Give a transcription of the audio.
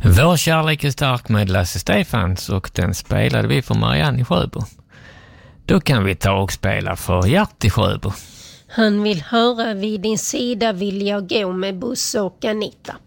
Vår kärlek är stark med Lasse Stefans och den spelade vi för Marianne i Sjöbo. Då kan vi ta och spela för Gert i Sjöbo. Han vill höra vid din sida vill jag gå med Bosse och Anita.